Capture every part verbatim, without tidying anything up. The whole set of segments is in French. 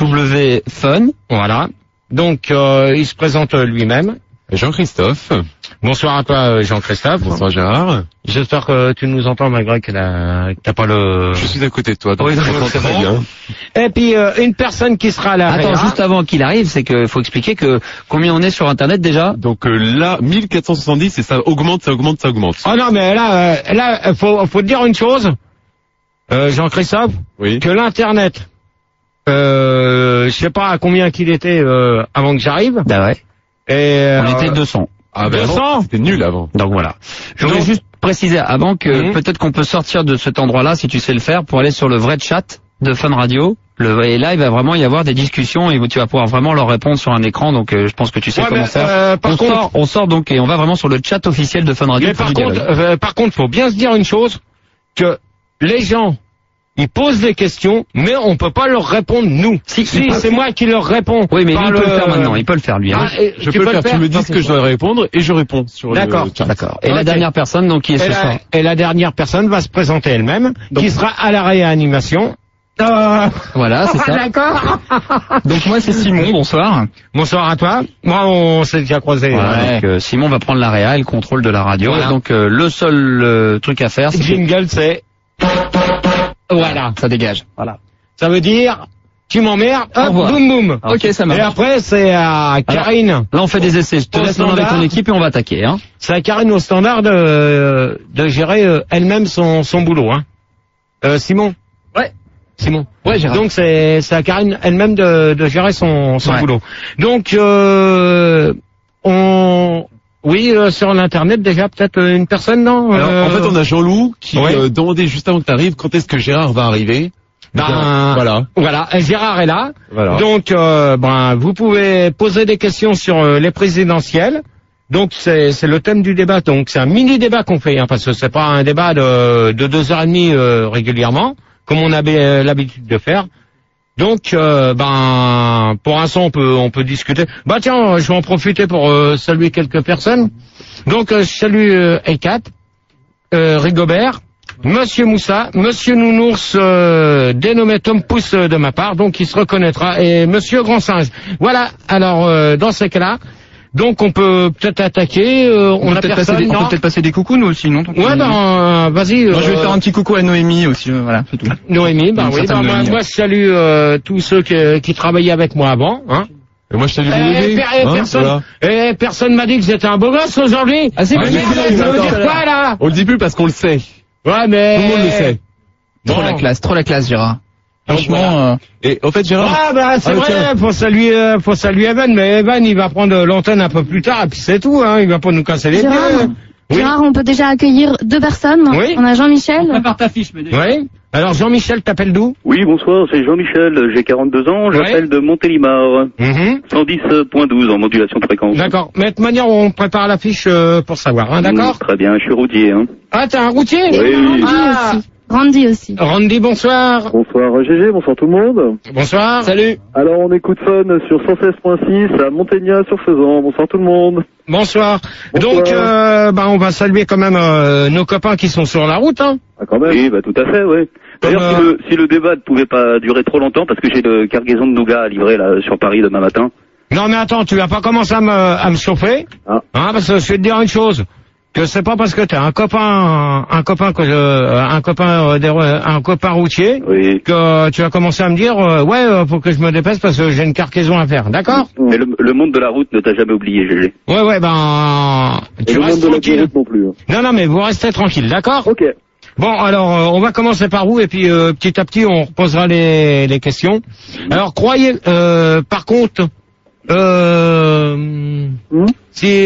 W Fun. Voilà. Donc, euh, il se présente lui-même. Jean-Christophe. Bonsoir à toi, Jean-Christophe. Bonsoir, Gérard. J'espère que tu nous entends malgré que la- que t'as pas le... Je suis à côté de toi, donc Oui, je t'entends c'est très bon. bien. Et puis, euh, une personne qui sera à la Attends, réa. juste avant qu'il arrive, c'est que faut expliquer que combien on est sur Internet déjà. Donc euh, là, mille quatre cent soixante-dix, et ça augmente, ça augmente, ça augmente. Oh non, mais là, euh, là, faut, faut te dire une chose, euh, Jean-Christophe, Oui. que l'Internet, euh, je sais pas à combien qu'il était euh, avant que j'arrive. Bah ouais. Et, On euh, était deux cents. Ah ben deux cents avant, c'était nul avant. Donc voilà. Je voulais Donc- juste préciser avant que Mhm. peut-être qu'on peut sortir de cet endroit-là, si tu sais le faire, pour aller sur le vrai chat de Fun Radio. Le, et là, il va vraiment y avoir des discussions et tu vas pouvoir vraiment leur répondre sur un écran. Donc euh, je pense que tu sais Ouais, comment mais, faire. euh, par on, contre- sort, on sort donc et on va vraiment sur le chat officiel de Fun Radio. mais pour par du contre, dialogue. euh, par contre, faut bien se dire une chose, que les gens, ils posent des questions, mais on peut pas leur répondre nous. Si, Si, il- c'est moi qui leur réponds. Oui, mais lui, par il peut le faire maintenant. Il peut le faire lui. Hein. Ah, et Je tu peux le faire, tu me dis Non, ce que je dois répondre et je réponds sur D'accord. le chat. D'accord. Et Ok. la dernière personne donc qui est Et ce soir. la, et la dernière personne va se présenter elle-même, qui sera à la réanimation. Euh... Voilà, c'est ça. D'accord. Donc moi c'est Simon. Bonsoir. Bonsoir à toi. Moi, on s'est déjà croisé. Voilà, Ouais. donc, euh, Simon va prendre la réa et le contrôle de la radio. Voilà. Et donc euh, le seul euh, truc à faire, c'est Jingle, c'est... Voilà. ça dégage. Voilà. Ça veut dire, tu m'emmerdes, Au hop, revoir. boum boum. Ok, ça marche. Et après, c'est à Karine. Là on fait des essais. Je te Au laisse le nom avec ton standard. équipe et on va attaquer. Hein. C'est à Karine au standard de, de gérer euh, elle-même son, son boulot. Hein. Euh, Simon. Ouais. Simon. Ouais, Gérard. Donc c'est c'est à Karine elle-même de, de gérer son, son Ouais. boulot. Donc euh, on oui euh, sur l'internet déjà peut-être euh, une personne non. Alors, euh, en fait, on a Jean-Loup qui Ouais. euh, demandait juste avant que tu arrives quand est-ce que Gérard va arriver. ben, Voilà. Voilà, et Gérard est là. Voilà. Donc euh, ben vous pouvez poser des questions sur euh, les présidentielles. Donc c'est c'est le thème du débat. Donc c'est un mini débat qu'on fait hein, parce que c'est pas un débat de de deux heures et demie euh, régulièrement comme on avait euh, l'habitude de faire. Donc euh, ben pour l'instant on peut on peut discuter. Bah tiens, je vais en profiter pour euh, saluer quelques personnes. Donc euh, je salue euh, Ekat, euh, Rigobert, Monsieur Moussa, Monsieur Nounours, euh, dénommé Tom Pouce euh, de ma part, donc il se reconnaîtra, et Monsieur Grand Singe. Voilà, alors euh, dans ces cas-là, donc on peut peut-être attaquer, euh, on, peut a peut-être personne, passer des, on peut non peut-être passer des coucous nous aussi, non? Ouais, ben euh, vas-y. Moi je vais euh, faire un petit coucou à Noémie aussi. euh, Voilà, c'est tout. Noémie, bah Une oui, certaine bah, moi, Noémie, moi ouais. je salue euh, tous ceux que- qui travaillaient avec moi avant, hein. Et moi, je salue Eh, les bébés. eh, hein, personne, voilà. eh, personne m'a dit que j'étais un beau gosse aujourd'hui. Ah, c'est Mais vrai, merde, c'est vrai, ça veut attends, dire attends. quoi là? On le dit plus parce qu'on le sait. Ouais, mais Tout le monde le sait. Trop Bon. la classe, trop la classe, Gérard. Donc, Franchement, euh, Et au fait, Gérard. Ah bah c'est Ah, vrai, tiens. faut saluer, euh, faut saluer Evan, mais Evan il va prendre l'antenne un peu plus tard et puis c'est tout, hein, il va pas nous casser les Gérard, pieds. Oui. Gérard, on peut déjà accueillir deux personnes. Oui. On a Jean-Michel. prépare ta fiche, mais déjà. Oui. Alors Jean-Michel t'appelles d'où? Oui, bonsoir, c'est Jean-Michel, j'ai quarante-deux ans, j'appelle Ouais. de Montélimar, Mhm. cent dix point douze en modulation de fréquence. D'accord. Mais de toute manière on prépare la fiche euh, pour savoir, hein, d'accord? Mm, très bien, je suis routier. Hein. Ah t'es un routier? Oui. Randy Ah. aussi. Randy aussi. Randy, bonsoir. Bonsoir G G, bonsoir tout le monde. Bonsoir. Salut. Alors on écoute Fun sur cent seize point six à Monténia sur Faisan. Bonsoir tout le monde. Bonsoir. Bonsoir. Donc, euh, bah, on va saluer quand même euh, nos copains qui sont sur la route. Hein. Ah quand même. Oui, bah tout à fait, oui. D'ailleurs, Comme, si, euh, le, si le débat ne pouvait pas durer trop longtemps, parce que j'ai le cargaison de nougat à livrer là sur Paris demain matin. Non mais attends, tu vas pas commencer à me, à me chauffer. Ah. Hein, parce que je vais te dire une chose. Que c'est pas parce que t'es un copain, un copain que je, un copain, euh, des- un copain routier, Oui. que tu vas commencer à me dire, euh, ouais, euh, faut que je me dépêche parce que j'ai une cargaison à faire, d'accord? Mais le, le monde de la route ne t'a jamais oublié, G G. Ouais, ouais, ben, Et tu le monde restes de la tranquille. route non plus. hein. Non, non, mais vous restez tranquille, d'accord? Ok. Bon, alors, euh, on va commencer par vous et puis euh, petit à petit, on reposera les, les questions. Alors, croyez, euh, par contre, euh, Hmm si,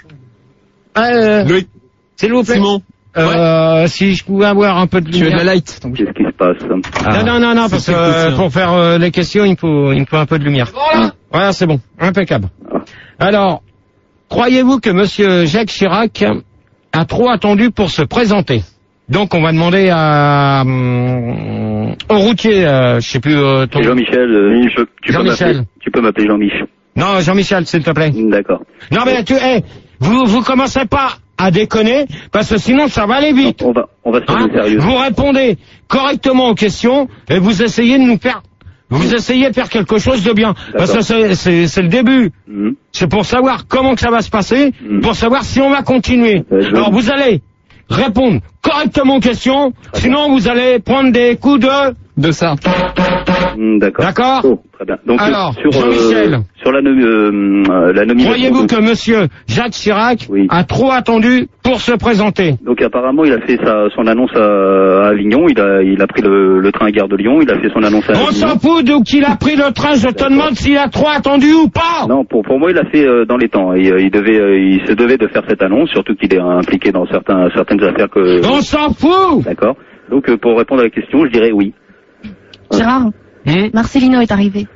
euh, Loïc, s'il vous plaît, Simon. euh, si je pouvais avoir un peu de Tu veux de lumière. la light. donc. Qu'est-ce qui se passe? Ah. Non, non, non, non, parce que c'est euh, cool, tiens. pour faire euh, les questions, il me faut, il me faut un peu de lumière. Voilà, c'est bon, impeccable. Alors, croyez-vous que Monsieur Jacques Chirac a trop attendu pour se présenter? Donc, on va demander à hum, au routier, euh, je sais plus euh, ton. C'est Jean-Michel, euh, tu peux, tu peux Jean-Michel. m'appeler, tu peux m'appeler Jean-Michel. Non, Jean-Michel, s'il te plaît. D'accord. Non, mais tu, eh, vous, vous commencez pas à déconner, parce que sinon ça va aller vite. On va, on va se Hein, tenir sérieux. vous répondez correctement aux questions et vous essayez de nous faire Vous essayez de faire quelque chose de bien. Parce que c'est, c'est, c'est le début. Mmh. C'est pour savoir comment que ça va se passer, Mmh. pour savoir si on va continuer. Ouais, je- Alors vous allez répondre correctement aux questions, sinon vous allez prendre des coups de... De ça. Mmh, d'accord. D'accord. Oh, très bien. Donc, Alors, euh, sur, Jean-Michel. euh, sur la, nom- euh, la nomination... Croyez-vous de- que monsieur Jacques Chirac Oui. a trop attendu pour se présenter? Donc apparemment, il a fait sa, son annonce à, à Avignon, il a, il a pris le, le train à Gare de Lyon, il a fait son annonce à On Avignon. s'en fout d'où qu'il a pris le train, je te demande s'il a trop attendu ou pas. Non, pour, pour moi, il a fait euh, dans les temps. Et, euh, il, devait, euh, il se devait de faire cette annonce, surtout qu'il est impliqué dans certains, certaines affaires que... On s'en fout. D'accord. Donc euh, pour répondre à la question, je dirais oui. Gérard, Hmm. Marcelino est arrivé.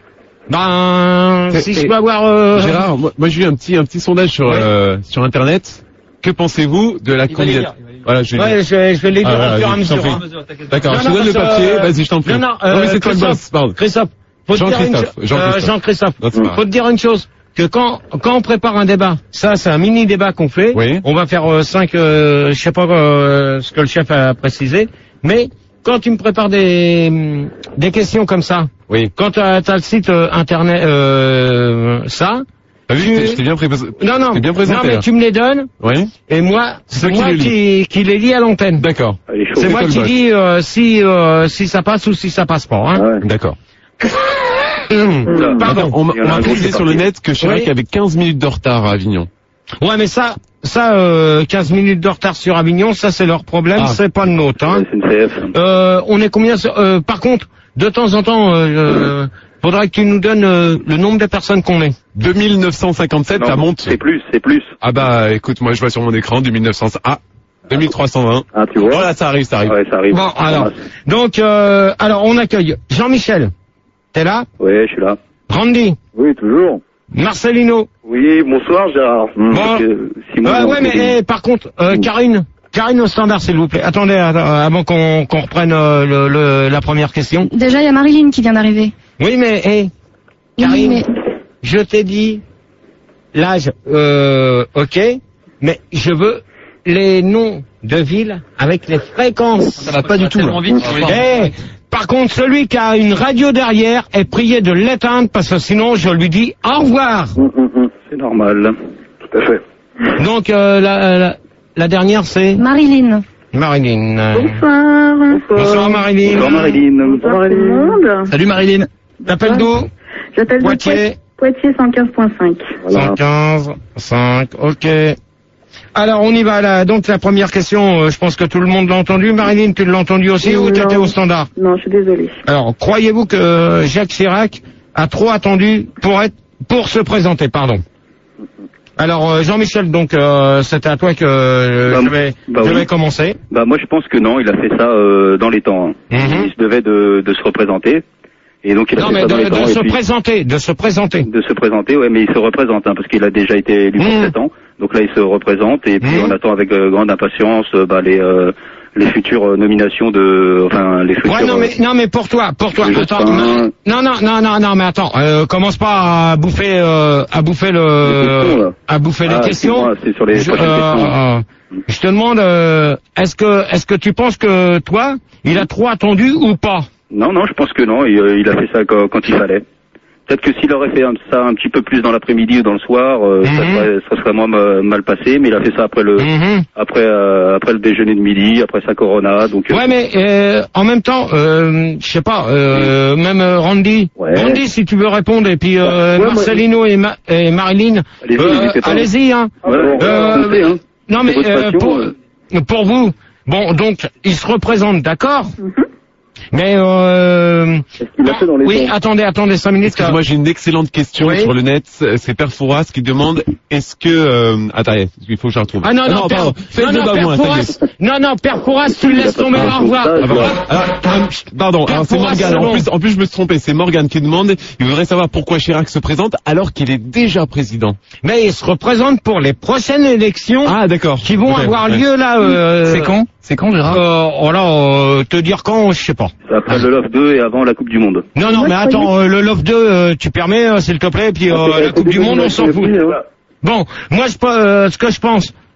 Ben, Et- si et- je peux avoir... Euh... Gérard, moi, moi, j'ai eu un petit un petit sondage sur Ouais. euh, sur internet. Que pensez-vous de la candidature? Voilà, je vais Ouais, lire. je vais, je vais les dire Ah, au voilà, fur et à je t'en mesure. prie. hein. D'accord, Non, je te non, donne le parce, papier, euh, vas-y, je t'en prie. Non, non, euh, mais c'est toi le Christophe, boss, pardon. Christophe, faut te dire une Jean-Christophe, cho- Jean-Christophe. euh, Jean-Christophe, Non, c'est pas faut te dire une chose, que quand, quand on prépare un débat, ça c'est un mini débat qu'on fait, Oui. on va faire euh, cinq, euh, je sais pas euh, ce que le chef a précisé, mais quand tu me prépares des, des questions comme ça, Oui. quand tu as le site euh, internet, euh, ça, T'as vu, tu- je t'ai- je t'ai bien présenté. non, non, je t'ai bien présenté. non mais là. tu me les donnes, Oui. et moi, C'est c'est toi qui moi les qui, qui les lis à l'antenne. D'accord. Elle est chaude. C'est C'est moi toi le qui boss. dis euh, si euh, si ça passe ou si ça passe pas. Hein. Ah ouais. D'accord. Hum, Pardon. On, m'a- Il y en on a m'a un gros, précisé c'est sur le parti. net que Chirac Oui. avait quinze minutes de retard à Avignon. Ouais, mais ça, ça, euh, quinze minutes de retard sur Avignon, ça c'est leur problème, Ah. c'est pas le nôtre. Hein. S N C F. Euh, on est combien sur- euh, Par contre, de temps en temps, euh, euh, faudrait que tu nous donnes euh, le nombre de personnes qu'on est. deux mille neuf cent cinquante-sept, Non, ça monte. C'est plus, c'est plus. Ah bah, écoute, moi je vois sur mon écran deux mille neuf cents. Ah, deux mille trois cent vingt. Ah, tu vois. Voilà, ça arrive, ça arrive. Ouais, ça arrive. Bon, alors, donc, euh, alors on accueille Jean-Michel. T'es là? Ouais, je suis là. Randy, Oui, toujours. Marcelino. Oui, bonsoir Gérard. Hum, Bon. parce que Simon, Ouais, ouais, on mais fait eh, par contre, euh, Karine, Karine au standard, s'il vous plaît. Attendez, att- avant qu'on qu'on reprenne euh, le, le- la première question. Déjà, il y a Marilyn qui vient d'arriver. Oui, mais, eh, Oui, Karine, mais je t'ai dit l'âge, euh, ok, mais je veux les noms de villes avec les fréquences. Ça va pas du tout. Eh, Là. par contre, celui qui a une radio derrière est prié de l'éteindre parce que sinon je lui dis au revoir. Hum, hum, hum. C'est normal. Tout à fait. Donc euh, la, la, la dernière c'est Marilyn. Marilyn. Euh, Bonsoir. Bonsoir Marilyn. Bonsoir Marilyn. Bonsoir tout le monde. Salut Marilyn. T'appelles d'où? J'appelle de Poitiers. Poitiers, Poitiers cent quinze point cinq. Voilà. cent quinze, cinq, ok. Alors on y va là. Donc la première question, euh, je pense que tout le monde l'a entendu. Marilyn, tu l'as entendu aussi ou Non. tu étais au standard? Non, je suis désolée. Alors croyez-vous que euh, Jacques Chirac a trop attendu pour être pour se présenter, pardon. Alors euh, Jean-Michel, donc euh, c'était à toi que euh, Bah, je vais, bah je oui. vais commencer. Bah moi je pense que non, il a fait ça euh, dans les temps. hein. Mhm. Il se devait de, de se représenter. Et donc il a Non fait mais ça dans de, les de temps. se et puis- présenter, de se présenter. de se présenter, ouais, mais il se représente, hein, parce qu'il a déjà été élu pour Mhm. sept ans. Donc là, il se représente, et puis Mhm. on attend avec euh, grande impatience euh, bah, les euh, les futures euh, nominations de, enfin les futures. Ouais, non mais euh, non mais pour toi, pour toi. Je Attends, sais non, non non non non non mais attends, euh, commence pas à bouffer euh, à bouffer Les questions, le là. à bouffer les ah, questions. excuse-moi, c'est sur les Je, prochaines questions. euh, euh, je te demande, euh, est-ce que est-ce que tu penses que toi, il a trop attendu ou pas? Non, non, je pense que non. Il, euh, il a fait ça quand, quand il fallait. Peut-être que s'il aurait fait un- ça un petit peu plus dans l'après-midi ou dans le soir, euh, ça, Mhm. serait, ça serait moins ma- mal passé. Mais il a fait ça après le Mhm. après euh, après le déjeuner de midi, après sa Corona. Donc euh, Ouais, mais euh, en même temps, euh, je sais pas, euh, même euh, Randy, Ouais. Randy, si tu veux répondre, et puis euh, Ouais, moi- Marcelino et, Ma- et Marilyn, Allez-y, euh, n'hésitez pas. allez-y, hein. voilà, Euh, on sait, hein. Non, mais C'est votre euh, passion, pour, euh. pour vous, bon, donc, il se représente, d'accord, Mhm. mais euh, Il a fait dans les oui, temps. attendez, attendez cinq minutes. car- Excuse-moi, j'ai une excellente question Oui. sur le net. C'est Père Fouras qui demande est-ce que euh, attendez, il faut que je la retrouve. Ah non, non, Père, pardon. Faites non, le non, bas Père moins, Fouras, ça y est. non, non, Père Fouras, tu le laisses tomber, au revoir. Ah, Ah, bah, voilà. Alors, euh, pardon, Père alors c'est Fouras, Morgane. c'est En bon. plus, en plus, je me suis trompé. C'est Morgane qui demande. Il voudrait savoir pourquoi Chirac se présente alors qu'il est déjà président. Mais il se représente pour les prochaines élections Ah, d'accord. qui vont Ok, avoir ouais. lieu là. Euh, C'est quand C'est quand Gérard euh, voilà, euh, te dire quand, je sais pas. C'est après le Love deux et avant la Coupe du Monde. Non, non, Moi, mais je attends, euh, le Love deux, euh, tu permets, euh, s'il te plaît, puis euh, la Coupe du Monde, on s'en fout. Bon, moi, je, pe- euh, ce que je pense,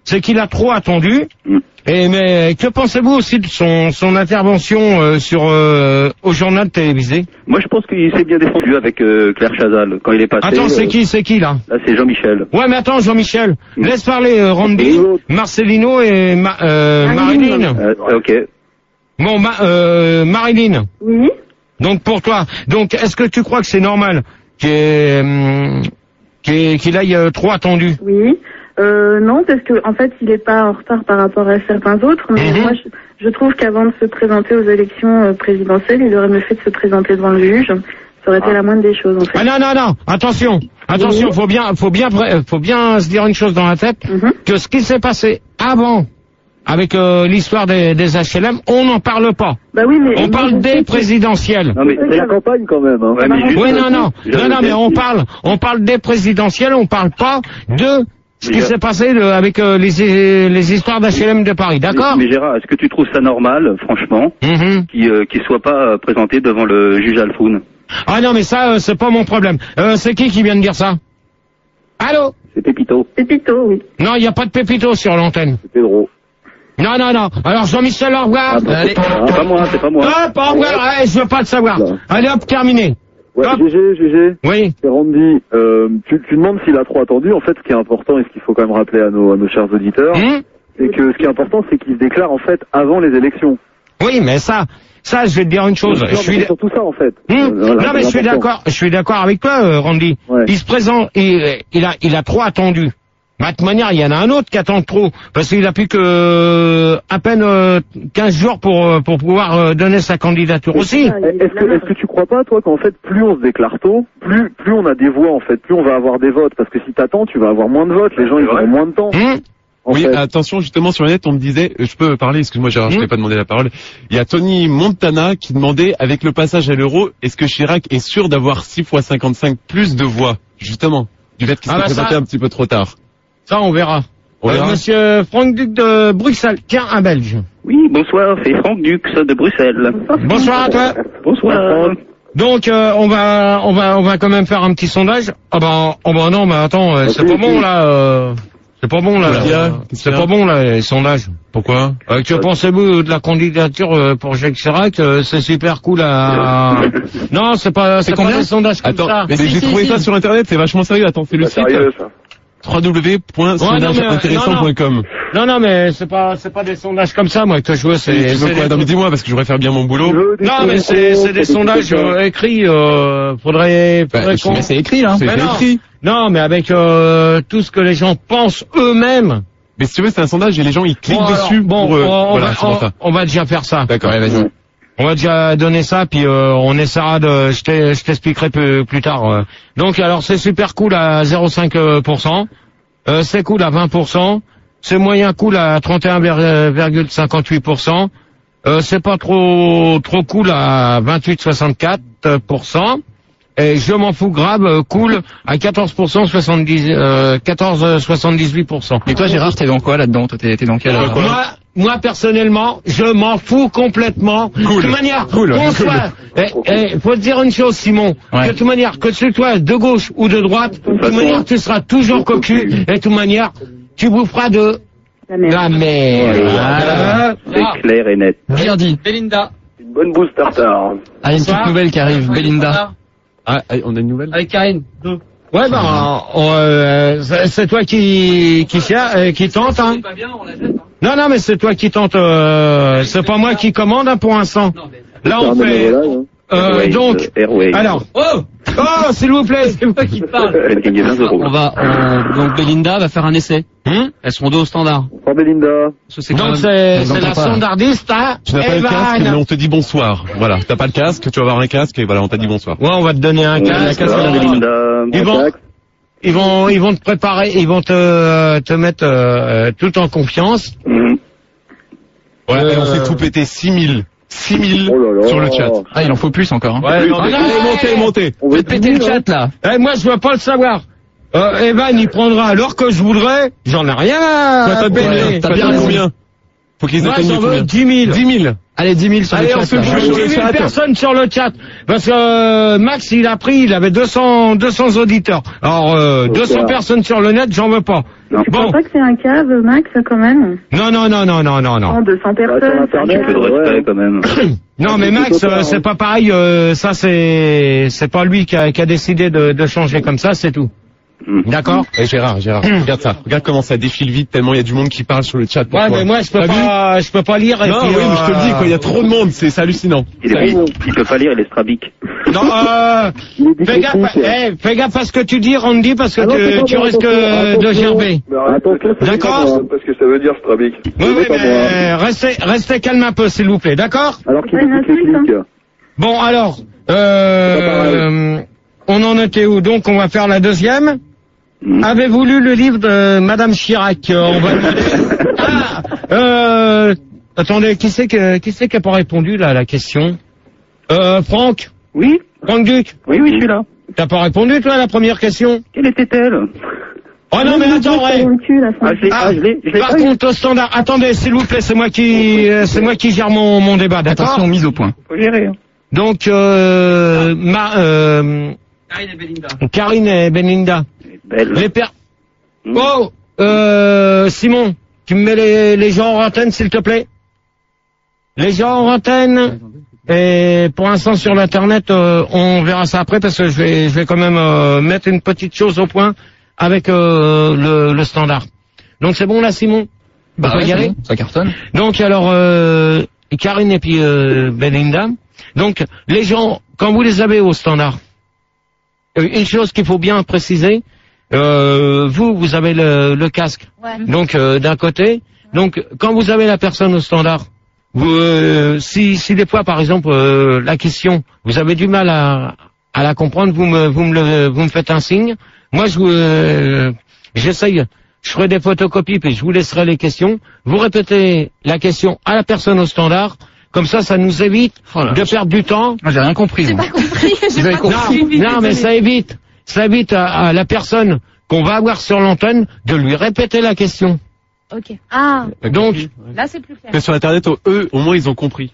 c'est qu'il a trop attendu. Mm. Et mais que pensez-vous aussi de son, son intervention euh, sur euh, au journal télévisé? Moi, je pense qu'il s'est bien défendu avec euh, Claire Chazal quand il est passé. Attends, c'est euh, qui, c'est qui là? Là, c'est Jean-Michel. Ouais, mais attends, Jean-Michel, Mm. laisse parler euh, Randy, Marcelino et Ma, euh, Marilyn. Marilyn. Euh, ok. Bon, Ma, euh, Marilyn. Oui. Donc pour toi, donc est-ce que tu crois que c'est normal qu'il ait, hum, qu'il ait- qu'il aille euh, trop attendu? Oui. Euh, non, parce que en fait, il n'est pas en retard par rapport à certains autres. Mais Mhm. moi, je, je trouve qu'avant de se présenter aux élections euh, présidentielles, il aurait mieux fait de se présenter devant le juge. Ça aurait été la moindre des choses, en fait. Ah non non non, attention, attention, Oui. faut bien, faut bien, pré- faut bien se dire une chose dans la tête, Mhm. que ce qui s'est passé avant avec euh, l'histoire des, des H L M, on n'en parle pas. Bah oui, mais On moi, parle je sais des que- présidentielles. Non, mais C'est la campagne quand même. Hein. Ouais, mais juste- Oui, non, non, je- non, non, mais on parle, on parle des présidentielles, on parle pas de ce qui Mais- s'est passé de- avec euh, les, les histoires d'H L M de Paris, d'accord? Mais, mais Gérard, est-ce que tu trouves ça normal, franchement, Mhm. qu'il euh, qu'il soit pas euh, présenté devant le juge Alfoun? Ah non, mais ça, euh, c'est pas mon problème. Euh, c'est qui qui vient de dire ça? Allô? C'est Pépito. Pépito, oui. Non, il n'y a pas de pépito sur l'antenne. C'est Pedro. Non, non, non. Alors Jean-Michel, au revoir. Ah, bah, Allez. C'est pas moi, c'est pas moi. Hop, au revoir. Ouais, je veux pas le savoir. Non. Allez, hop, terminé. Ouais, Hop. G G, G G. Oui. C'est Randy. Euh, tu, tu demandes s'il a trop attendu. En fait, ce qui est important et ce qu'il faut quand même rappeler à nos, à nos chers auditeurs, Hum c'est que ce qui est important, c'est qu'il se déclare en fait avant les élections. Oui, mais ça, ça, je vais te dire une chose. Non, Je mais suis. c'est surtout ça en fait. Hum Euh, voilà, non, mais je c'est suis important. d'accord. Je suis d'accord avec toi, euh, Randy. Ouais. Il se présente. Il, il a, il a trop attendu. De toute manière, il y en a un autre qui attend trop, parce qu'il a plus que euh, à peine euh, quinze jours pour euh, pour pouvoir euh, donner sa candidature aussi. Ah, il est Est-ce que, là. est-ce que tu crois pas, toi, qu'en fait, plus on se déclare tôt, plus, plus on a des voix, en fait, plus on va avoir des votes, parce que si t'attends, tu vas avoir moins de votes, les gens, ils vrai. auront moins de temps. Hum En Oui, fait. attention, justement, sur le net, on me disait, euh, je peux parler, excuse-moi Gérard, je Mm. t'ai pas demandé la parole. Il y a Tony Montana qui demandait, avec le passage à l'euro, est-ce que Chirac est sûr d'avoir six fois cinquante-cinq plus de voix, justement, du fait qu'il Ah s'est bah présenté ça- un petit peu trop tard? Ça, on verra. On Euh, verra. Monsieur Franck Duc de Bruxelles, tiens, un Belge. Oui, bonsoir, c'est Franck Dux de Bruxelles. Bonsoir à toi. Bonsoir. Donc euh, on va on va on va quand même faire un petit sondage. Ah ben oh ben non mais attends euh, c'est Ok, pas ok. bon là euh, c'est pas bon là Qu'est-ce qu'il y a euh, Qu'est-ce c'est qu'il y a pas bon là les sondages. Pourquoi? Euh, que pensez-vous de la candidature euh, pour Jacques Chirac? Euh, c'est super cool à non c'est pas c'est pas combien des sondages comme Attends, ça. mais Si, j'ai si, trouvé si. ça sur internet, c'est vachement sérieux. Attends, c'est le C'est site sérieux, ça. w w w point sondage intéressant point com. Non non mais c'est pas c'est pas des sondages comme ça moi que je veux c'est Tu veux c'est quoi? des- Non mais dis-moi, parce que je voudrais faire bien mon Tu boulot. veux des non mais c'est sondages, c'est des des sondages trucs comme ça. euh, écrits euh, faudrait Bah, faudrait je- qu'on- Mais c'est écrit, là. C'est Mais c'est non. écrit. Non, mais avec euh, tout ce que les gens pensent eux-mêmes. Mais si tu veux, c'est un sondage et les gens, ils cliquent Bon, alors, dessus bon, pour... euh, on, on voilà, va, c'est pour ça. on, on va déjà faire ça. D'accord. Ouais, vas-y. On va déjà donner ça, puis euh, on essaiera de. Je t'ai- je t'expliquerai plus, plus tard. euh. Donc, alors, c'est super cool à zéro virgule cinq pour cent. Euh, c'est cool à vingt pour cent. C'est moyen cool à trente et un virgule cinquante-huit pour cent. Euh, c'est pas trop trop cool à vingt-huit virgule soixante-quatre pour cent. Et je m'en fous grave, euh, cool à quatorze pour cent, soixante-dix, euh, quatorze virgule soixante-dix-huit pour cent. Et toi, Gérard, t'es dans quoi là-dedans? Toi, t'es t'es dans quel... Ouais, quoi. Moi, moi personnellement, je m'en fous complètement. Cool. De toute manière, Cool, qu'on cool. soit, eh, eh, faut te dire une chose, Simon. Ouais. De toute manière, que tu sois de gauche ou de droite, de toute manière, tu seras toujours cocu. Et de toute manière, tu boufferas de La merde. la merde. Voilà. C'est clair et net. Bien dit. Belinda. Une bonne bouse tartare. Ah, une petite nouvelle qui arrive, Belinda. Ah, ah, on a une nouvelle? Avec Karine. Ouais, ben, on, euh, c'est c'est toi qui qui cher- euh, qui tente, hein. Pas bien, on la jette. Hein. Non, non, mais c'est toi qui tente. Euh, c'est pas moi qui commande hein, pour l'instant. Non, mais... Là, on fait. Hein. Euh, Airways, donc, Airways. alors. Oh, Oh, s'il vous plaît. c'est moi qui parle. Elle gagne vingt euros. On va, on- donc Belinda va faire un essai. Hum Elles seront deux au standard. Bonsoir Belinda. Parce que c'est quand Donc même- c'est je c'est l'entends la pas. standardiste, hein. Tu n'as pas le Evan. casque, mais on te dit bonsoir. Voilà, t'as pas le casque, tu vas avoir un casque et voilà, on t'a dit bonsoir. Ouais, on va te donner un casque. Bonsoir, Belinda. Ils vont, ils vont, ils vont te préparer, ils vont te, te mettre euh, tout en confiance. Mhm. Ouais, Euh, et on fait tout péter six mille. six mille Oh là là. sur le chat. Ah, il en faut plus encore. Hein. Ouais, non, Allez, non, montez, montez. On va Faites péter le chat là. Eh, moi, je veux pas le savoir. Euh, Evan, il prendra alors que je voudrais. J'en ai rien Toi, à t'as payer. combien? t'as T'as bien bien raison. combien? Faut qu'ils Moi, atteignent j'en veux combien? dix mille. dix mille. Allez, dix mille sur Allez, le on chat. se là. joue dix mille personnes sur le chat. Parce que euh, Max, il a pris, il avait deux cents, deux cents auditeurs. Alors, euh, deux cents personnes sur le net, j'en veux pas. Non. Tu Bon. crois pas que c'est un cave, Max, quand même? Non, non, non, non, non, non, non. En deux cents personnes. sur c'est un Internet, Un peu de cave. respect quand même. Non, mais Max, euh, c'est pas pareil. euh, ça, c'est, c'est pas lui qui a, qui a décidé de, de changer comme ça, c'est tout. Mm. D'accord. Eh, Gérard, Gérard, regarde ça. Regarde comment ça défile vite tellement il y a du monde qui parle sur le chat. pour Ouais, toi. mais moi, je peux T'as vu pas, je peux pas lire. Et Non, puis, oui, mais je te le dis, euh, quoi. Il y a trop de monde, c'est c'est hallucinant. Il, est, il, il peut pas lire, il est strabique. Non, euh, Il est fais gaffe, dyslexique. eh, fais gaffe à ce que tu dis, Randy, parce que Ah non, c'est tu, pas tu moi, risques attention, euh, de attention. gerber. Attention, c'est D'accord. pas moi, parce que ça veut dire strabique. Oui, C'est oui, pas moi. mais restez, restez calme un peu, s'il vous plaît, d'accord? Alors qu'il C'est est une insulte, dyslexique. Bon, alors, euh, on en était où? Donc, on va faire la deuxième. Mm. Avez-vous lu le livre de Madame Chirac? Euh, On va demander. Ah, euh, attendez, qui c'est que, qui c'est qui a pas répondu, là, à la question? Euh, Franck? Oui, Franck Duc? oui, oui, je suis là. T'as pas répondu, toi, à la première question? Quelle était-elle? Oh non, mais attends, ouais. ouais. Ah, je l'ai Ah, ah, je l'ai- je l'ai par pas eu. contre, au standard, attendez, s'il vous plaît, c'est moi qui, euh, c'est moi qui gère mon, mon débat, d'accord? Attention, mise au point. Faut gérer. hein. Donc, euh, ma, euh, Karine et Belinda. Karine et Belinda. Belle. Les pères. Mm. Oh, euh, Simon, tu me mets les, les gens en antenne, s'il te plaît? Les gens en antenne. Et pour l'instant, sur l'internet, euh, on verra ça après parce que je vais, je vais quand même euh, mettre une petite chose au point avec euh, le, le standard. Donc c'est bon là, Simon? Bah On peut ouais, y c'est aller bon, ça cartonne. Donc alors, euh, Karine et puis euh, Belinda. Donc les gens, quand vous les avez au standard, euh, une chose qu'il faut bien préciser, euh, vous, vous avez le, le casque. Ouais. Donc euh, d'un côté, donc quand vous avez la personne au standard, vous, euh, si, si des fois par exemple euh, la question, vous avez du mal à, à la comprendre, vous me, vous me, le, vous me faites un signe. Moi, je vous, euh, j'essaye, je ferai des photocopies puis je vous laisserai les questions. Vous répétez la question à la personne au standard, comme ça, ça nous évite Oh là. de perdre du temps. Moi, j'ai rien compris. J'ai moi. pas compris. J'ai Vous avez pas compris? compris. Non, mais ça évite, ça évite à, à la personne qu'on va avoir sur l'antenne de lui répéter la question. Ok. Ah, Donc, là c'est plus clair. Que sur Internet, oh, eux, au moins, ils ont compris.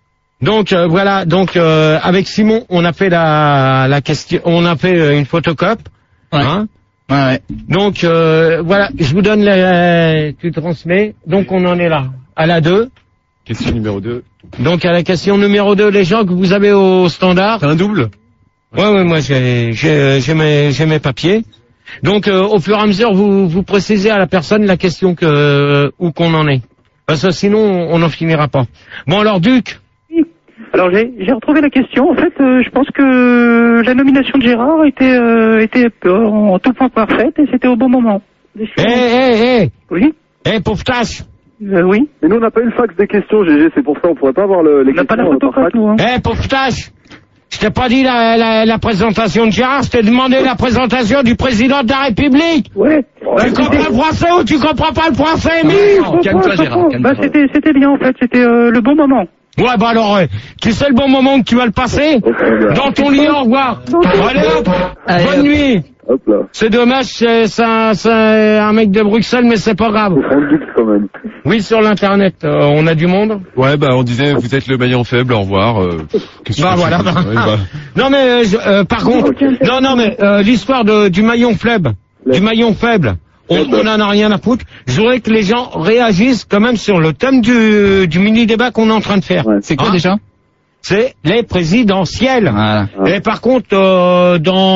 donc euh, voilà. Donc euh, avec Simon, on a fait la, la question, on a fait euh, une photocope. Ouais. Hein. Ouais, ouais. Donc euh, voilà, je vous donne la, tu transmets. Donc on en est là à la deux. Question numéro deux. Donc à la question numéro deux, les gens que vous avez au standard. T'as un double? Ouais, ouais, moi j'ai j'ai j'ai mes j'ai mes papiers. Donc euh, au fur et à mesure, vous vous précisez à la personne la question que euh, où qu'on en est. Parce que sinon on n'en finira pas. Bon alors Duc. Alors j'ai j'ai retrouvé la question. En fait, euh, je pense que la nomination de Gérard était euh, était euh, en tout point parfaite et c'était au bon moment. Des Eh choses- eh eh Oui, eh pauvre tâche. euh, oui. Mais nous, on n'a pas eu le fax des questions, G G, c'est pour ça, on pourrait pas avoir le, les On n'a pas la questions. photo euh, par fax. nous. Hein. Eh pauvre tâche. Je t'ai pas dit la, la, la présentation de Gérard, je t'ai demandé la présentation du président de la République. Ouais. Bah, Tu comprends le français ou tu comprends pas le français, Émile? Non, calme-toi, Gérard, calme-toi. Bah c'était c'était bien en fait. C'était euh, le bon moment. Ouais, bah alors, euh, tu sais le bon moment que tu vas le passer? Ok, bien. Dans ton lit, au revoir. Allez hop, Allez, bonne hop. nuit. Hop là. C'est dommage, c'est c'est un, c'est un mec de Bruxelles, mais c'est pas grave. C'est Franck Dux quand même. Oui, sur l'internet, euh, on a du monde. Ouais, bah, on disait, vous êtes le maillon faible, au revoir. Euh, qu'est-ce que Bah tu voilà. veux dire? Ouais, bah. Non mais euh, je- euh, par contre, non non mais euh, l'histoire de du maillon faible, du maillon faible, on on en a rien à foutre. Je voudrais que les gens réagissent quand même sur le thème du du mini débat qu'on est en train de faire. Ouais. C'est quoi Hein déjà? C'est les présidentielles. Voilà. Et par contre, euh,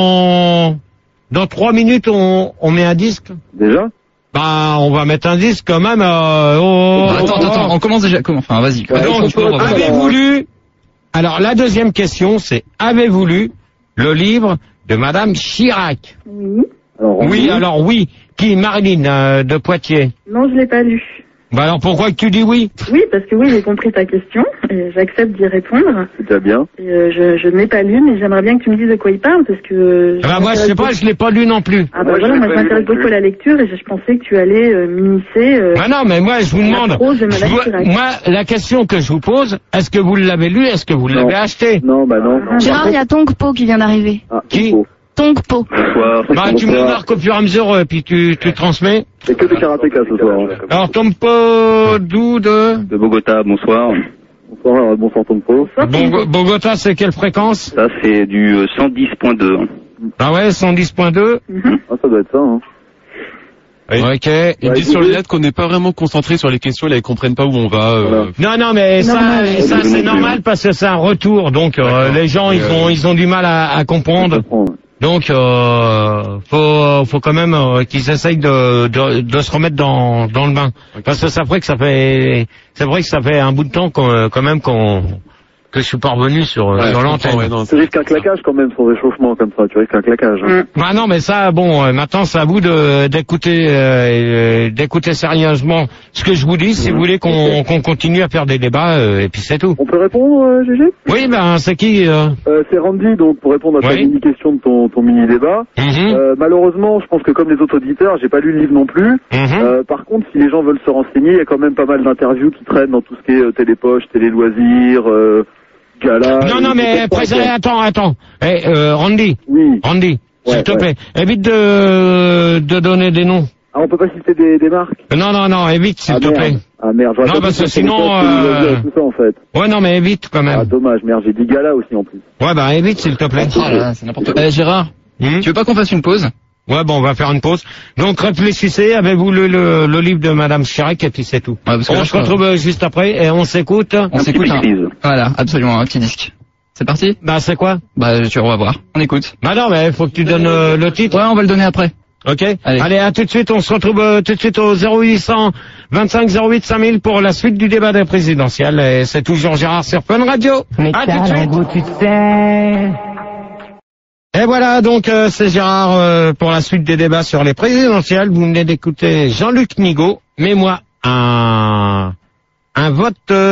dans dans trois minutes, on on met un disque. Déjà? Bah, on va mettre un disque quand même. Euh, au- Bah, attends, au- attends, attends, on commence déjà. Comment? Enfin, vas-y. Ouais, Donc, on peut- on peut- avez-vous lu... Alors, la deuxième question, c'est avez-vous lu le livre de Madame Chirac? Oui. Alors, on Oui, dit- alors oui. Qui? Marilyn euh, de Poitiers. Non, je l'ai pas lu. Bah alors, pourquoi que tu dis oui? Oui, parce que oui, j'ai compris ta question et j'accepte d'y répondre. C'est déjà bien. Et, euh, je, je n'ai pas lu, mais j'aimerais bien que tu me dises de quoi il parle parce que. euh, Bah, moi, je sais pas, je l'ai pas lu non plus. Ah bah Moi, je voilà, l'ai moi pas je lu m'intéresse non plus. beaucoup à la lecture et je, je pensais que tu allais euh, m'initier. Euh, Bah non, mais moi, je vous La demande... prose de Madame je vous- Chirac. moi, la question que je vous pose, est-ce que vous l'avez lu? Est-ce que vous Non. l'avez acheté? Non, bah non. non. Gérard, il y a Tongpo qui vient d'arriver. Ah, Qui? faux. Tongpo. Bonsoir. Bah, tu me le marques au fur et à mesure, euh, puis tu, tu transmets. C'est que des karatékas ce soir. hein. Alors, Tompo d'où de... De Bogota, bonsoir. Bonsoir, euh, bonsoir Tongpo. Bon- Bogota, c'est quelle fréquence? Ça, c'est du euh, cent dix point deux. Ah ouais, cent dix point deux. Ah, ça doit être ça, hein. Oui. Ok. Ils disent sur le net qu'on n'est pas vraiment concentré sur les questions, là, ils comprennent pas où on va. Euh... Non, non, mais ça, Normal. ça c'est normal parce que c'est un retour, donc euh, les gens ils ont ils ont du mal à, à comprendre. Donc euh, faut faut quand même euh, qu'ils essayent de, de de se remettre dans dans le bain parce que ça ferait que ça fait c'est vrai que ça fait un bout de temps qu'on, quand même qu'on que je suis pas revenu sur Ouais, sur je l'antenne. comprends, ouais, non, Tu risques un claquage quand même sans réchauffement comme ça, tu risques un claquage. Hein. Bah non, mais ça, bon, euh, maintenant c'est à vous de d'écouter euh, d'écouter sérieusement ce que je vous dis, si vous voulez qu'on qu'on continue à faire des débats, euh, et puis c'est tout. On peut répondre, euh, G G Oui, ben c'est qui euh... euh, C'est Randy, donc pour répondre à ta Oui. mini-question de ton, ton mini-débat. Mhm, Euh, malheureusement, je pense que comme les autres auditeurs, j'ai pas lu le livre non plus. mhm. Euh, par contre, si les gens veulent se renseigner, il y a quand même pas mal d'interviews qui traînent dans tout ce qui est euh, télépoche, télé-loisirs, euh, gala. Non, non, mais président, attends, attends. Eh, euh, Randy, Oui. Randy, s'il Ouais, te ouais. plaît, évite de de donner des noms. Ah, on peut pas citer des, des marques Non, non, non, évite, s'il ah, te merde. plaît. Ah merde, j'aurais Non, pas parce pu que faire sinon, télépoche, téléloisirs euh, et tout ça en fait. Ouais, non, mais évite quand Ah même. dommage, merde, j'ai dit gala aussi en plus. Ouais, bah évite, s'il te plaît. Oh là là, c'est n'importe quoi. Eh, Gérard, Hmm tu veux pas qu'on fasse une pause? Ouais, bon, on va faire une pause. Donc, réfléchissez, avez-vous le, le, le livre de Madame Chirac, et puis c'est tout. Ouais, parce que On là, se je- retrouve euh, juste après, et on s'écoute. On s'écoute un... Prise. Voilà, absolument, un petit disque. C'est parti? Bah, c'est quoi? Bah, tu vas voir. On écoute. Bah non, mais il faut que tu donnes euh, le titre. Ouais, on va le donner après. Ok. Allez. Allez, à tout de suite. On se retrouve euh, tout de suite au zéro huit cent vingt-cinq zéro huit cinq mille pour la suite du débat des présidentielles. Et c'est toujours Gérard sur Fun Radio. À tout de suite. Et voilà, donc euh, c'est Gérard euh, pour la suite des débats sur les présidentielles. Vous venez d'écouter Jean-Luc Nigaud. Mais moi, un un vote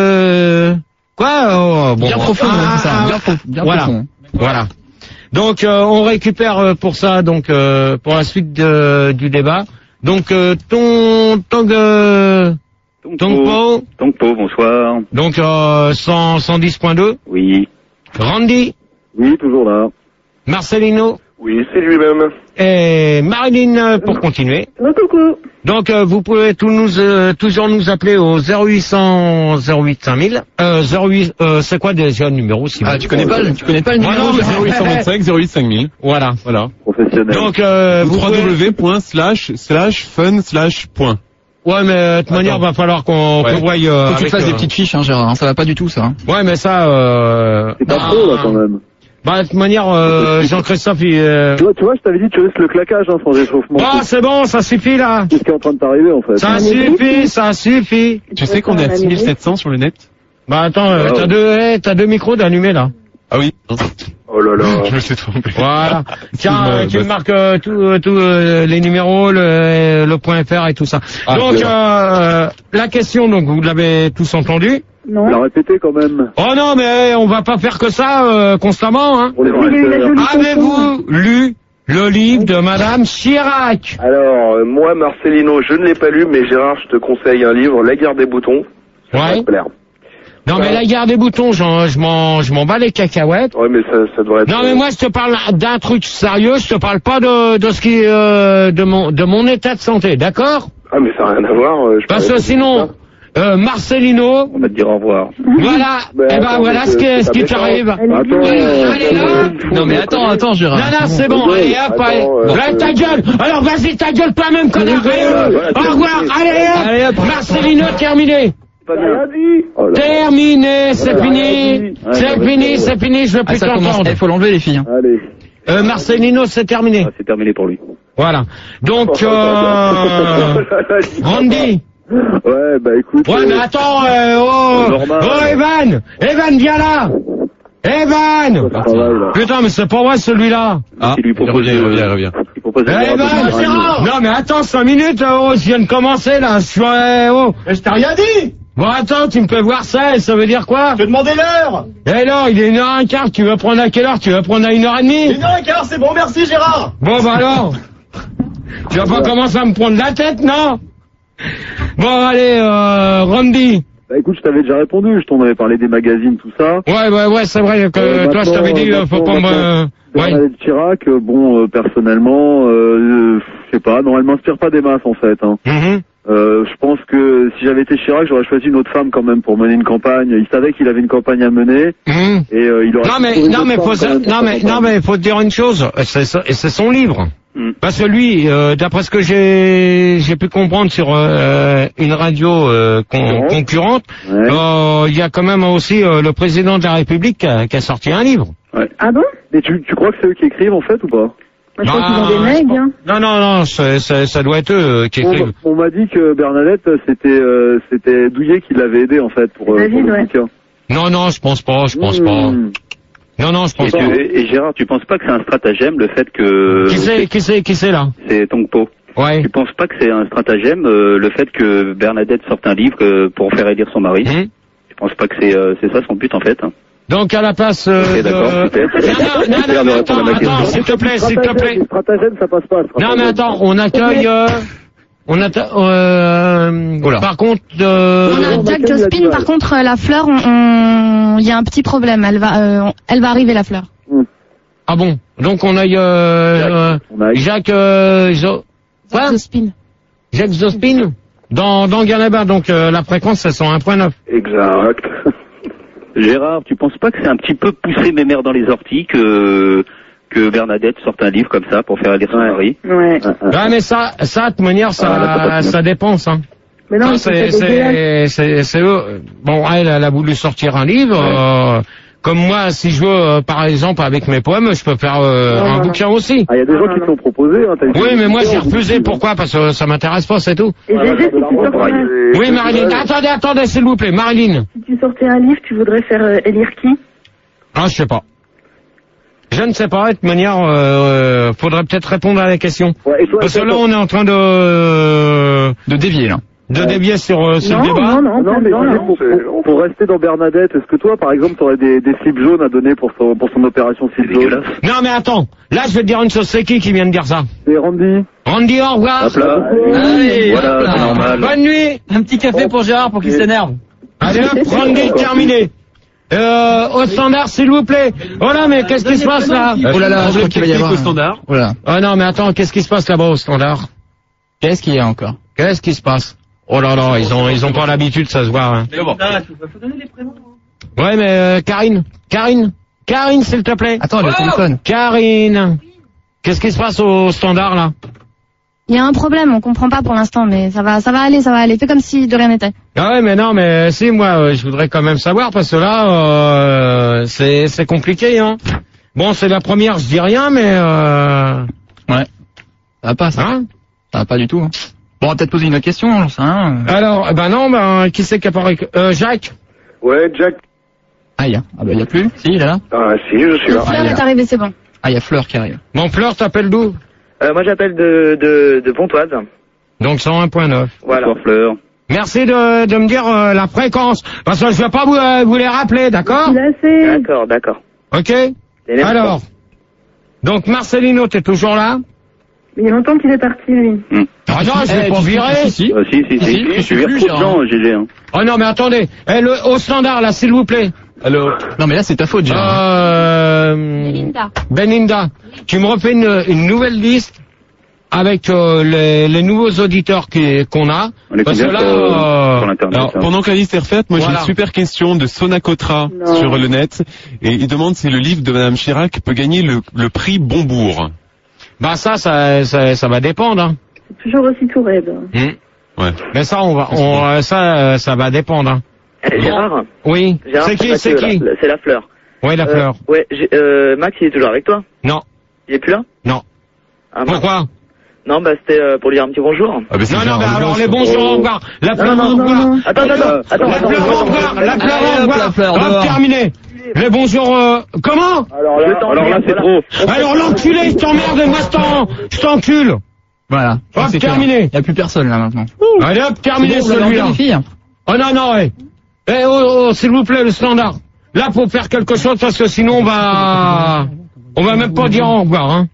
euh, quoi oh, bon, Bien profond, ah, hein, c'est ça. ah, Bien, pro- bien voilà. profond. Voilà. Donc euh, on récupère euh, pour ça, donc euh, pour la suite de- du débat. Donc euh, ton ton euh, Tongpo, Tongpo, bonsoir. donc euh, cent, cent dix point deux. Oui. Randy, Oui, toujours là. Marcelino Oui, c'est lui-même. et Marilyn euh, pour continuer. Oh, coucou. Donc euh, vous pouvez tout nous, euh, toujours nous appeler au zéro huit cent zéro huit cinq mille. Euh, zéro huit, euh, c'est quoi déjà le numéro si Ah, vous- tu connais pas, le- tu connais pas le Ouais, numéro non, de- mais- zéro huit cent vingt-cinq zéro huit cinq mille. Voilà. Voilà. Professionnel. Donc euh, vous pouvez... w w w slash slash fun slash point. Ouais, mais euh, de toute manière, va falloir qu'on Ouais. qu'on voie. euh, Faut que tu avec, te fasses euh, des petites fiches, hein, Gérard. hein, Ça va pas du tout, ça. hein. Ouais, mais ça. Euh... C'est pas ah, trop là quand même. Bah de toute manière, euh, Jean-Christophe, il. Euh... Tu vois, tu vois, je t'avais dit tu risques le claquage hein, sans réchauffement. Ah, c'est bon, ça suffit là. C'est ce qui est en train de t'arriver en fait. Ça suffit, ça suffit. Tu sais qu'on est à six mille sept cents sur le net? Bah attends, euh, Ah, t'as ouais. deux, eh, t'as deux micros d'allumés là. Ah oui. Oh là là. Je me suis trompé. Voilà. Tiens, Excuse-moi, euh, tu bah, me marques euh, tout, euh, tout euh, les numéros, le, le point fr et tout ça. Ah, donc c'est euh, la question, donc vous l'avez tous entendu. Non. Tu l'as répété quand même. Oh non, mais on va pas faire que ça euh, constamment. Hein. Pour les Oui, il y a eu la amateurs. jolie Avez-vous lu le livre de Madame Chirac? Alors, euh, moi, Marcelino, je ne l'ai pas lu, mais Gérard, je te conseille un livre, La guerre des boutons. Ça Ouais. va te plaire. Non, mais la guerre des boutons, j'en- je m'en, je m'en bats les cacahuètes. Ouais, mais ça, ça devrait être... Non, mais moi, je te parle d'un truc sérieux. Je te parle pas de, de ce qui, euh, de mon, de mon état de santé, d'accord? Ah, mais ça n'a rien à voir. euh, je Parce parlais que pas de sinon, euh, Marcelino, On va te dire au revoir. voilà, Bah, eh ben attends, voilà mais ce qui, c'est ce pas qui méchant. t'arrive. Elle est Attends, bien. euh, Allez, là. Non, mais attends, attends, Gérard. Non, non, c'est bon, allez, hop, Attends, allez. euh, Voilà ta gueule. Alors, vas-y, ta gueule toi-même, connard. Allez, voilà, au revoir, allez, hop. Allez, hop. Marcelino, terminé. Pas bien. Oh là là. Terminé, c'est Voilà, fini. vas-y. C'est Allez, fini, vas-y. c'est fini, je veux Ah, plus ça commence. t'entendre. Il faut l'enlever, les filles. hein. Allez. Euh, Marcelino, c'est terminé. Ah, c'est terminé pour lui. Voilà. Donc, euh, Randy. Ouais, bah écoute. Ouais, euh, mais attends, euh, oh, Normal. oh, Evan, Evan, viens là. Evan. ça travaille, là. Putain, mais c'est pas vrai celui-là. Ah, Il lui il propose revient, il de- revient, il revient. Il propose de- Eh Evan, non mais attends cinq minutes, oh, je viens de commencer là, je suis, euh, oh. Mais je t'ai rien dit. Bon attends, tu me fais voir ça, et ça veut dire quoi? Je te demandais l'heure. Eh non, il est une heure et quart, tu veux prendre à quelle heure? Tu veux prendre à une heure et demie? Une heure et quart, c'est bon, merci Gérard. Bon bah alors, tu vas pas commencer à me prendre la tête, non? Bon allez, euh, Randy. Bah écoute, je t'avais déjà répondu, je t'en avais parlé des magazines, tout ça. Ouais, ouais, ouais, c'est vrai que Euh, toi je t'avais dit, maintenant, euh, faut pas maintenant, me... Ouais. Bernadette Chirac, euh, bon, euh, personnellement, euh, euh, je sais pas, non, elle m'inspire pas des masses en fait. Hein. Mhm. Euh, je pense que si j'avais été Chirac, j'aurais choisi une autre femme quand même pour mener une campagne. Il savait qu'il avait une campagne à mener Mmh. et euh, il aurait. Non mais trouvé une non autre mais femme faut quand ça- même pour non sa mais campagne. non mais faut te dire une chose, c'est ça- c'est son livre. Mm. Parce que lui, euh, d'après ce que j'ai j'ai pu comprendre sur euh, une radio euh, con- Concurrente. concurrente, Ouais. euh, il y a quand même aussi euh, le président de la République qui a, qui a sorti un livre. Ah bon? Et tu, tu crois que c'est eux qui écrivent en fait ou pas? Moi, je crois qu'ils ont des je mecs, pense- hein. Non non non, c'est- c'est- ça doit être eux euh, qui écrivent. On, on m'a dit que Bernadette, c'était euh, c'était Douillet qui l'avait aidé en fait pour, euh, David, pour le ouais. bouquin. Non non, je pense pas, je pense pas. Mmh. Non non, je Et, pense tu- pas. et Gérard, tu penses pas que c'est un stratagème le fait que Qui c'est qui c'est qui c'est là? c'est Tongpo? Ouais. Tu penses pas que c'est un stratagème euh, le fait que Bernadette sorte un livre euh, pour faire élire son mari? Mmh. Tu penses pas que c'est euh, c'est ça son but en fait? Donc à la place euh, Ok, d'accord, de... super. Non, non, non, Super non, de attends, répondre à ma attends, question. s'il te plaît, s'il te plaît. Les stratagèmes, ça passe pas. Non stratagème. mais attends, on accueille... Euh, on atta- euh, Oula. par contre... euh, On a on Jack accueille la Jospin, duale. par contre, euh, la fleur, on- on- il y a un petit problème. Elle va, euh, on- elle va arriver, la fleur. ah bon, donc on aille... Euh, On a- Jacques... Euh, Jo- Jack Quoi Jospin. Jacques Zospin dans, dans Galaba, donc euh, la fréquence c'est cent un point neuf. Exact. Gérard, tu penses pas que c'est un petit peu pousser mes mères dans les orties que que Bernadette sorte un livre comme ça pour faire élire son Ouais. mari? Ouais. Ouais mais ça, ça de toute manière, ça, Ah, là, ça passe. ça dépense. Hein. Mais non, Ça, c'est c'est, dégueulasse. c'est, c'est, c'est eux. Bon, elle, elle a voulu sortir un livre. euh, comme moi, si je veux, euh, par exemple, avec mes poèmes, je peux faire euh, Non, un non, bouquin aussi. Ah, il y a des gens qui te l'ont proposé. Hein, t'as été- Oui, mais moi j'ai refusé. Pourquoi? Parce que ça m'intéresse pas, c'est tout. Et Gégé, si tu sortais un, Oui, Marilyn. Attendez, attendez, s'il vous plaît, Marilyn. si tu sortais un livre, tu voudrais faire euh, élire qui? Ah, je sais pas. Je ne sais pas. De toute manière, euh, faudrait peut-être répondre à la question. Ouais, et toi, Parce que toi, là, on est en train de De dévier, là. de dévier sur, euh, sur Non, le débat. non, non, Non, pas mais dedans, tu sais, non. pour, pour, pour rester dans Bernadette, est-ce que toi, par exemple, t'aurais des, des slips jaunes à donner pour son, pour son opération C'est slip jaune? dégueulasse. Non, mais attends. Là, je vais te dire une chose. C'est qui qui vient de dire ça? C'est Randy. Randy, au revoir. Hop là. Allez, Voilà, hop là. c'est normal. Bonne nuit. Un petit café pour Gérard pour qu'il s'énerve. Allez hop, Randy, terminé. Euh, au standard, s'il vous plaît. Oh là, mais qu'est-ce qui se passe là? Oh là là, je crois qu'il va y avoir au un- standard. Oh là. Oh non, mais attends, qu'est-ce qui se passe là-bas au standard? Qu'est-ce qu'il y a encore? Qu'est-ce qui se passe? Oh là là, ils ont, ils ont pas l'habitude, ça se voit. Hein. Ouais, mais euh, Karine, Karine, Karine, s'il te plaît. Attends, le téléphone. Karine, qu'est-ce qui se passe au standard là? Il y a un problème, on comprend pas pour l'instant, mais ça va, ça va aller, ça va aller. Fais comme si de rien n'était. Ah ouais, mais non, mais si, moi, euh, je voudrais quand même savoir parce que là, euh, c'est, c'est compliqué, hein. Bon, c'est la première, je dis rien, mais euh, Ouais. Ça va pas, ça. hein. Ça va pas du tout. Hein. Bon, on va peut-être poser une autre question, j'en sais rien. Alors, ben non, ben qui c'est qui a parlé? Euh, Jacques. Ouais, Jack. Ah, il y a. Ah, bah, il y a plus. Si, il est là. Ah, si, je suis La là. fleur est arrivée, c'est bon. Ah, il y a Fleur qui arrive. Mon Fleur, t'appelles d'où? Euh, moi j'appelle de, de, de Pontoise. Donc cent un point neuf. Voilà. Bonsoir, Fleur. Merci de, de me dire euh, la fréquence, parce que je vais pas vous, euh, vous les rappeler, d'accord? Il a assez. D'accord, d'accord. Ok. Et merci. Alors, donc Marcelino, t'es toujours là? Mais il y a longtemps qu'il est parti, lui. Ah non, je vais Eh, pas tu- virer. Si, si. Euh, si, si, si. Si, si, si, tu vires plus, trop de Gérard. gens, G G. Hein. Oh non, mais attendez. Eh, le, au standard, là, s'il vous plaît. Alors, Non, mais là, c'est ta faute, Gérard. Euh, Belinda. Beninda, tu me refais une, une nouvelle liste avec euh, les, les nouveaux auditeurs qui- qu'on a. On est Parce que combien là, sur, euh, euh, sur l'internet alors, hein pendant que la liste est refaite, moi Voilà. j'ai une super question de Sonacotra Non. sur le net et il demande si le livre de Madame Chirac peut gagner le, le prix Bonbourg. bah ça, ça, ça, ça va dépendre. Hein. C'est toujours aussi tout raide. Ouais. Mais ça, on va, on, euh, ça, euh, ça va dépendre. Hein. Eh, Gérard, Oui. Gérard, C'est qui, Mathieu, c'est qui? là. C'est la fleur. Oui, la Euh, fleur. Ouais, j'ai- euh, Max il est toujours avec toi? Non, Il est plus là? non. Ah, mince. Pourquoi? Non, bah c'était euh, pour lui dire un petit bonjour. Ah bah c'est Non, non, Gérard mais alors Leblanc, les ça. bonjours, au revoir. La fleur, non, au non, revoir. non. Attends, attends, attends, attends, La attends, fleur, au attends, revoir. La fleur, Allez, au hop, revoir. la fleur, Hop, dehors. terminé. Les bonjours, euh, comment? Alors là, Je t'en Alors là, prie, c'est voilà. trop. Alors l'enculé, je t'emmerde, moi je t'en, je t'encule. Voilà. Hop, C'est clair. terminé. Il y a plus personne, là, maintenant. Allez hop, terminé Vous l'avez celui-là. enlevé, les filles. Oh non, non, ouais. Eh, oh, oh, s'il vous plaît, le standard. Là, faut faire quelque chose parce que sinon on va, on va même pas dire au revoir, hein.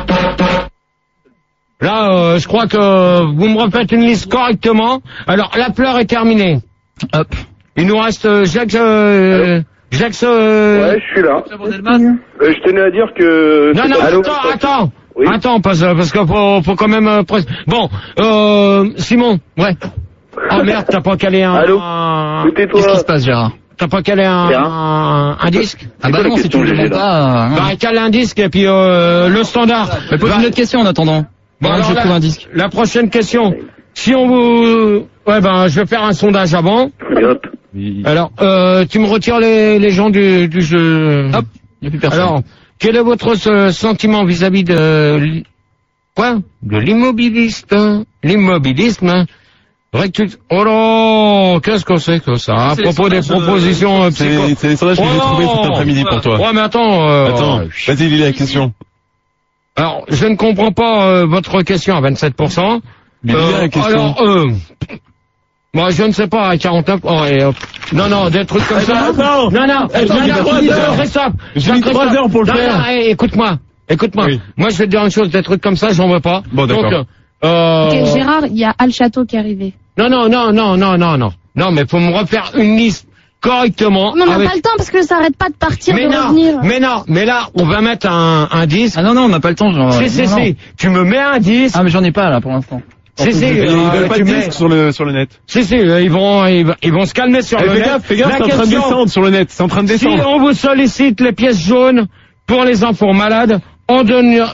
Là, euh, je crois que vous me refaites une liste correctement. Alors, la fleur est terminée. Hop. Il nous reste euh, Jacques, euh, Jacques, euh, Ouais, je suis là. Bien. Euh, je tenais à dire que... non, c'est non, pas- attends, attends. Oui. Attends, parce, parce que faut, faut quand même... euh, pré- Bon, euh, Simon, ouais. Oh merde, t'as pas calé un... Allô un- Où tais-toi? Qu'est-ce qui se passe, Gérard? T'as pas calé un, Bien. un, un disque? Ah bah quoi la non, si tu question, ne Gégé, demandes là pas... euh, Bah, cale un disque et puis euh, le standard. Mais pose Bah, une autre question en attendant. Bon, alors je la- trouve un disque. La prochaine question. Si on vous... Ouais, ben, je vais faire un sondage avant. Et hop. Alors, euh, tu me retires les, les gens du, du jeu. Hop, il n'y a plus personne. Alors, quel est votre euh, sentiment vis-à-vis de... l'i- Quoi? De l'immobiliste. L'immobilisme. Rectu... Oh là, qu'est-ce que c'est que ça? À C'est propos les des sondages, propositions euh, C'est psycho... c'est les sondages que j'ai Oh trouvés cet après-midi pour toi. Ouais, mais attends... euh, Attends, euh, vas-y, lis la question. Alors, je ne comprends pas euh, votre question à vingt-sept pour cent. Mais lis la question. Alors, euh, moi, je ne sais pas, à quarante-neuf... Oh, et, hop. Non, non, des trucs comme ça... attends. Non, non, Attends, non, j'ai non, trois non, heures. Christophe, J'ai mis Christophe. trois heures pour le Non, faire. non, eh, écoute-moi, écoute-moi. Oui. Moi, je vais te dire une chose, des trucs comme ça, j'en veux pas. Bon, d'accord. Donc, euh, Ok, Gérard, il y a Al Château qui est arrivé. non, non, non, non, non, non, non. Non, mais faut me refaire une liste correctement. Mais on n'a avec- pas le temps parce que ça arrête pas de partir, mais de non, revenir. mais non, mais là, on va mettre un, un disque. Ah non, non, on n'a pas le temps. Genre, si, si, non, non. si. Tu me mets un disque. Ah mais j'en ai pas là pour l'instant. si, si. Ils euh, veulent pas tu de mets- disque sur le, sur le net. Si, si, euh, ils vont, ils, vont- ils vont se calmer sur Eh, le fais net. gaffe, fais gaffe, La c'est en train de question, descendre sur le net. C'est en train de si descendre. on vous sollicite les pièces jaunes pour les enfants malades, en donne,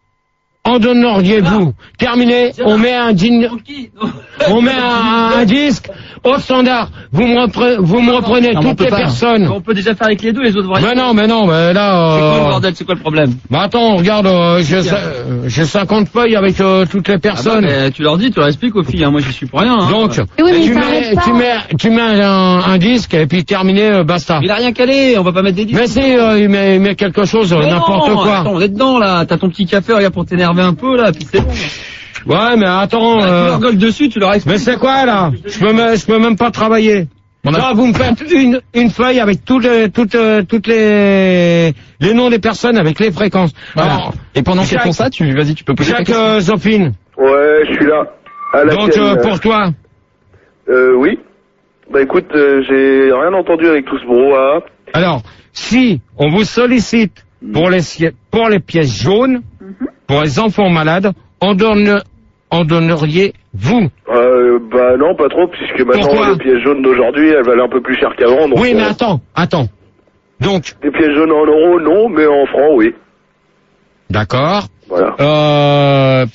en donneriez-vous? Terminé, on met un digne, on met un, un disque au standard. Vous me reprenez, vous me reprenez Non, mais on toutes peut les pas. personnes. On peut déjà faire avec les deux, les autres vont Mais non, mais non, mais là, C'est quoi le euh, bordel? C'est quoi le problème? bah attends, regarde, euh, j'ai, euh, j'ai cinquante feuilles avec euh, toutes les Ah bah, personnes. mais tu leur dis, tu leur expliques aux filles. Hein. Moi, j'y suis pour rien. Hein. Donc, Eh oui, mais tu, ça mets, arrête pas. tu mets, tu mets un, un disque et puis terminé, euh, basta. Il a rien calé. On va pas mettre des disques. Mais si, euh, il, met, il met quelque chose, euh, Mais n'importe non, quoi. Attends, on est dedans là. T'as ton petit café, regarde pour t'énerver un peu là. Puis c'est bon. Ouais, mais attends. Ah, tu euh, leur gueules dessus, tu leur expliques. mais c'est quoi là? Je peux, me- je peux même pas travailler. On a- Là, vous me faites une, une feuille avec toutes les, toutes, euh, toutes les, les noms des personnes avec les fréquences. Voilà. Alors, Et pendant qu'ils chaque- font ça, tu vas-y, tu peux poser ta chaque question. euh, Zopine. Ouais, je suis là. À Donc laquelle, euh, euh, pour toi. euh, oui. Bah écoute, euh, j'ai rien entendu avec tout ce brouhaha. Alors, si on vous sollicite pour les, si- pour les pièces jaunes, pour les enfants malades, en, donne, en donneriez-vous? Euh, bah non, pas trop, puisque maintenant Pourquoi les pièces jaunes d'aujourd'hui, elles valent un peu plus cher qu'avant. donc, Oui, mais euh, attends, attends. Donc, les pièces jaunes en euros, non, mais en francs, oui. d'accord. Voilà. Euh,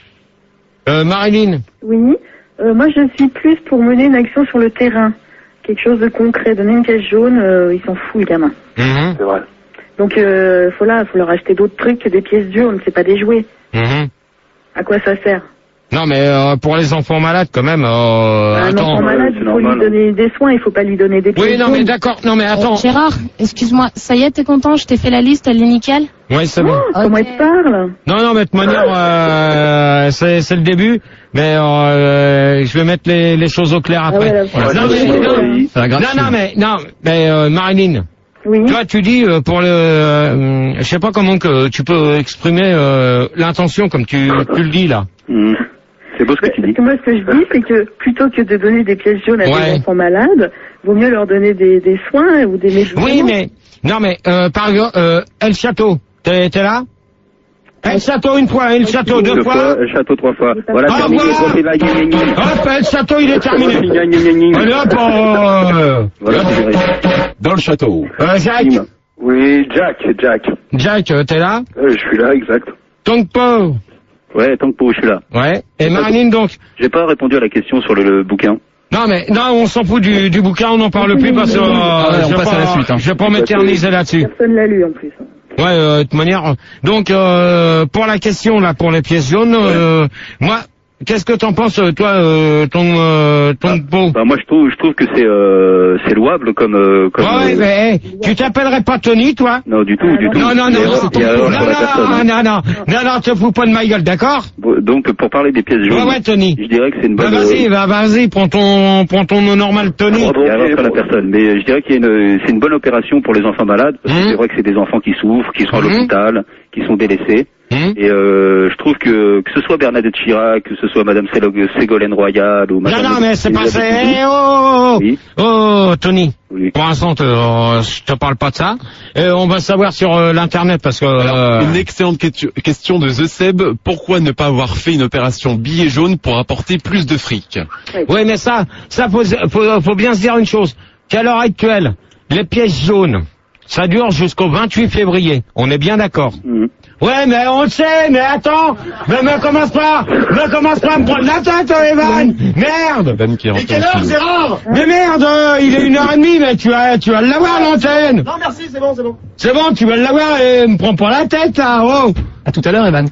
euh, Marilyn, Oui. Euh, moi, je suis plus pour mener une action sur le terrain. Quelque chose de concret. Donner une pièce jaune, euh, ils s'en foutent, les gamins. Mhm, C'est vrai. Donc, euh, faut là, faut leur acheter d'autres trucs que des pièces jaunes. C'est pas des jouets. mhm. À quoi ça sert? Non, mais euh, pour les enfants malades, quand même. Euh, Un attends. enfant malade, il faut lui donner des soins. Il faut pas lui donner des pièces Oui, non, mais jaunes. d'accord. Non, mais attends. Euh, Gérard, excuse-moi, ça y est, t'es content? Je t'ai fait la liste, elle est nickel? Oui, c'est bon. Oh, comment elle parle? Non, non, mais de toute manière, euh, c'est, c'est le début, mais euh, je vais mettre les, les choses au clair après. Ah ouais, là, non, voilà. mais, Ouais, non, ouais. Ça va grave. non, non, mais, non, mais euh, Marilyn, Oui. toi, tu dis euh, pour le, euh, je sais pas comment que tu peux exprimer euh, l'intention comme tu, tu le dis là. Mmh. C'est beau ce que tu dis. Parce que moi, ce que je dis, c'est que plutôt que de donner des pièces jaunes à Ouais. des enfants malades, vaut mieux leur donner des, des soins ou des médicaments. Oui, mais non, mais euh, par exemple, euh, El Château, t'es, t'es là? El Château une fois, El Château deux Deux fois. fois, château trois fois. Voilà, Au terminé. revoir. Profil là, gna, gna, gna. Hop, El Château, il est terminé. Gna, gna, gna, gna. Allez hop, euh, Voilà, c'est vrai. Dans le château. euh, Jack, Tim. Oui, Jack, Jack. Jack, euh, t'es là? Euh, je suis là, exact. Tongpo, Ouais, tant que pour, je suis là. ouais. Et Marilyn donc. J'ai pas répondu à la question sur le, le bouquin. Non mais non, on s'en fout du, du bouquin, on n'en parle plus parce que euh, Ah ouais, on je vais passe pas, à la suite, hein. je vais pas m'éterniser là-dessus. Personne l'a lu en plus. Ouais, euh, de toute manière. Donc euh, pour la question là, pour les pièces jaunes, euh, moi, qu'est-ce que t'en penses, toi, euh, ton euh, ton pot? Bah moi je trouve je trouve que c'est euh, c'est louable comme euh, comme. Ouais, euh, mais hey, tu t'appellerais pas Tony, toi? Non du tout du tout. Non, non, non, Et non, alors, et alors, non, sur la personne. non, non, non, non, non, te fous pas de ma gueule, d'accord? Bon, donc pour parler des pièces jaunes, Ouais, ouais, Tony. je dirais que c'est une Bah, bonne. vas-y, euh, bah, vas-y, prends ton, prends ton nom normal, Tony. Bon, et alors ok, sur la bon. personne, mais je dirais qu'il y a une c'est une bonne opération pour les enfants malades parce que Mhm. c'est vrai que c'est des enfants qui souffrent, qui sont à Mhm. l'hôpital, qui sont délaissés. Hum Et euh, je trouve que que ce soit Bernadette Chirac, que ce soit Madame Ségolène Ségolène Royal ou Madame... Non, non, mais c'est pas ça. Elisabeth Eh, oh, oh, Oui. oh, Tony. Oui. Pour l'instant, te- euh, je te parle pas de ça. Et on va savoir sur euh, l'internet parce que. euh, Une excellente question- question de The Seb. Pourquoi ne pas avoir fait une opération billet jaune pour apporter plus de fric? Oui, mais ça, ça faut, faut, faut bien se dire une chose. Qu'à l'heure actuelle, les pièces jaunes, ça dure jusqu'au vingt-huit février. On est bien d'accord. Mhm. Ouais, mais on le sait, mais attends, mais me commence pas, me commence pas à me prendre la tête, euh, Evan. Merde. Evan qui est Et rentré quelle en heure, studio. Gérard? Mais merde, euh, il est une heure et demie, mais tu vas, tu vas l'avoir l'antenne. Non, merci, c'est bon, c'est bon. C'est bon, tu vas l'avoir et me prends pas la tête, là, oh. À tout à l'heure, Evan.